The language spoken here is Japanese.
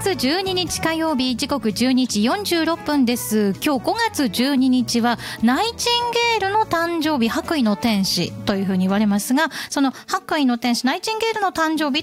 月12日火曜日、時刻12時46分です。今日5月12日はナイチンゲールの誕生日、白衣の天使というふうに言われますが、その白衣の天使ナイチンゲールの誕生日